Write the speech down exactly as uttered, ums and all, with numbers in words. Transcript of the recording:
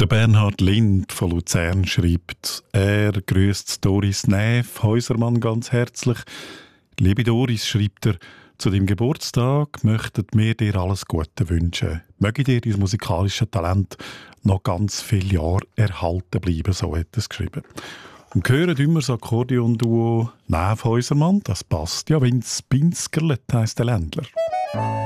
Bernhard Lind von Luzern schreibt, er grüßt Doris Näf Häusermann ganz herzlich. Liebe Doris, schreibt er, zu deinem Geburtstag möchten wir dir alles Gute wünschen. Möge dir dein musikalisches Talent noch ganz viele Jahre erhalten bleiben, so hat er es geschrieben. Und hören immer das Akkordeon-Duo Näf Häusermann, das passt ja, Vince Pinskerlet heisst der Ländler.